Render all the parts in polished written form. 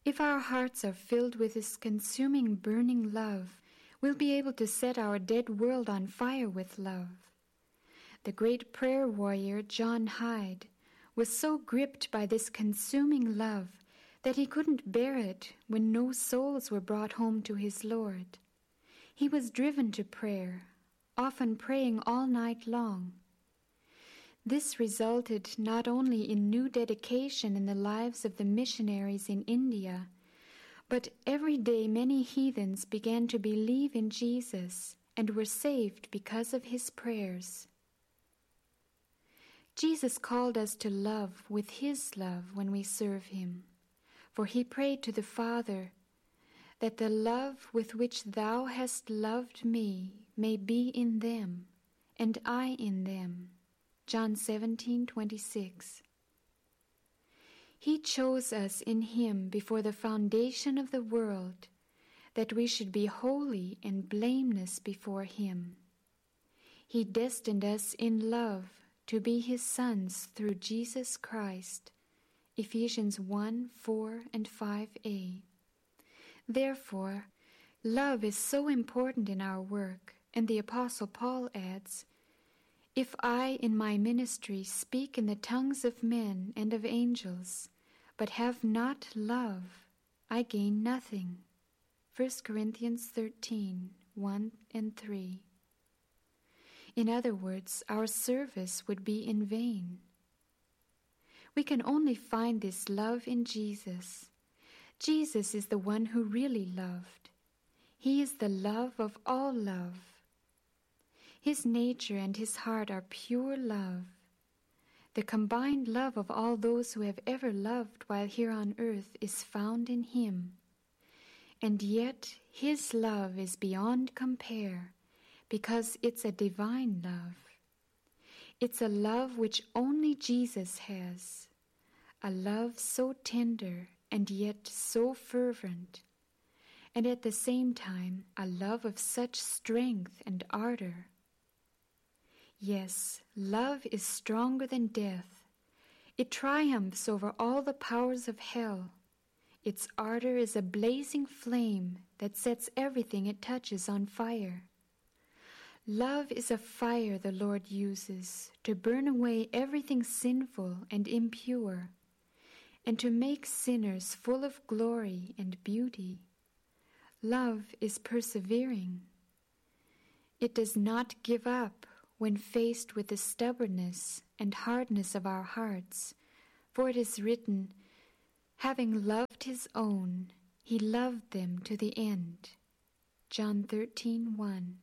If our hearts are filled with this consuming, burning love, we'll be able to set our dead world on fire with love. The great prayer warrior John Hyde was so gripped by this consuming love that he couldn't bear it when no souls were brought home to his Lord. He was driven to prayer, often praying all night long. This resulted not only in new dedication in the lives of the missionaries in India, but every day many heathens began to believe in Jesus and were saved because of his prayers. Jesus called us to love with his love when we serve him, for he prayed to the Father, that the love with which thou hast loved me may be in them, and I in them. John 17:26. He chose us in him before the foundation of the world, that we should be holy and blameless before him. He destined us in love to be his sons through Jesus Christ. Ephesians 1:4 and 5a. Therefore, love is so important in our work, and the Apostle Paul adds, "If I in my ministry speak in the tongues of men and of angels, but have not love, I gain nothing." 1 Corinthians 13:1 and 3. In other words, our service would be in vain. We can only find this love in Jesus. Jesus is the one who really loved. He is the love of all love. His nature and his heart are pure love, the combined love of all those who have ever loved while here on earth is found in him. And yet his love is beyond compare, because it's a divine love. It's a love which only Jesus has, a love so tender and yet so fervent, and at the same time a love of such strength and ardor. Yes, love is stronger than death. It triumphs over all the powers of hell. Its ardor is a blazing flame that sets everything it touches on fire. Love is a fire the Lord uses to burn away everything sinful and impure, and to make sinners full of glory and beauty. Love is persevering. It does not give up when faced with the stubbornness and hardness of our hearts, for it is written, "Having loved his own, he loved them to the end." John 13:1.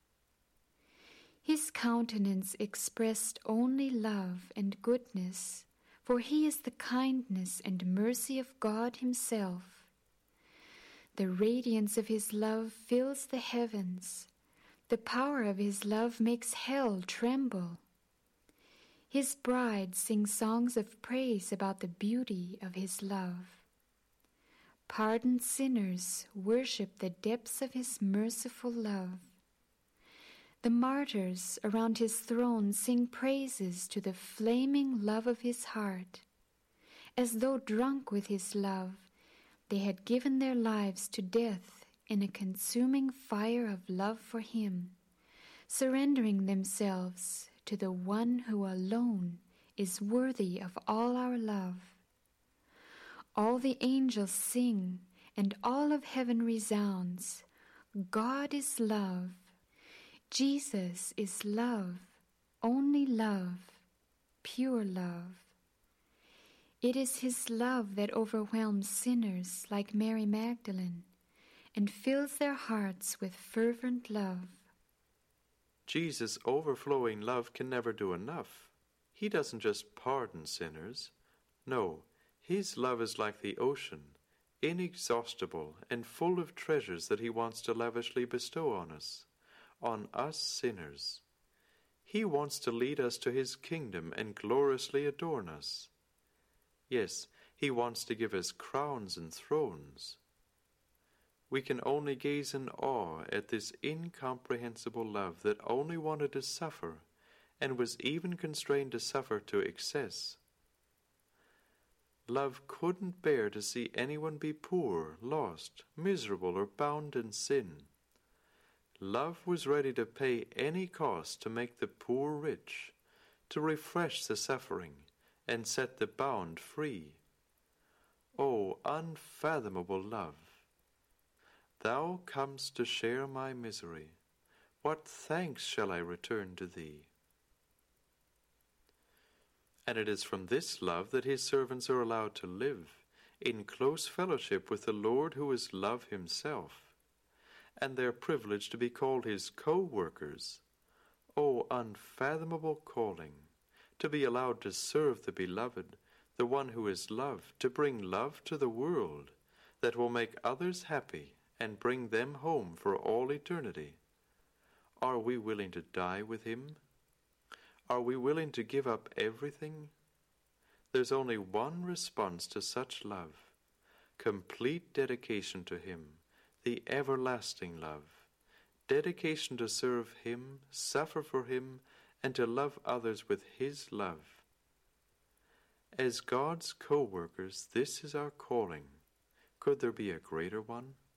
His countenance expressed only love and goodness, for he is the kindness and mercy of God himself. The radiance of his love fills the heavens. The power of his love makes hell tremble. His bride sings songs of praise about the beauty of his love. Pardoned sinners worship the depths of his merciful love. The martyrs around his throne sing praises to the flaming love of his heart. As though drunk with his love, they had given their lives to death in a consuming fire of love for him, surrendering themselves to the one who alone is worthy of all our love. All the angels sing, and all of heaven resounds, "God is love." Jesus is love, only love, pure love. It is his love that overwhelms sinners like Mary Magdalene and fills their hearts with fervent love. Jesus' overflowing love can never do enough. He doesn't just pardon sinners. No, his love is like the ocean, inexhaustible and full of treasures that he wants to lavishly bestow on us sinners. He wants to lead us to his kingdom and gloriously adorn us. Yes, he wants to give us crowns and thrones. We can only gaze in awe at this incomprehensible love that only wanted to suffer and was even constrained to suffer to excess. Love couldn't bear to see anyone be poor, lost, miserable, or bound in sin. Love was ready to pay any cost to make the poor rich, to refresh the suffering, and set the bound free. O unfathomable love! Thou comest to share my misery. What thanks shall I return to thee? And it is from this love that his servants are allowed to live, in close fellowship with the Lord who is love himself, and they are privileged to be called his co-workers. O unfathomable calling, to be allowed to serve the beloved, the one who is love, to bring love to the world, that will make others happy and bring them home for all eternity. Are we willing to die with him? Are we willing to give up everything? There's only one response to such love: complete dedication to him, the everlasting love, dedication to serve him, suffer for him, and to love others with his love. As God's co-workers, this is our calling. Could there be a greater one?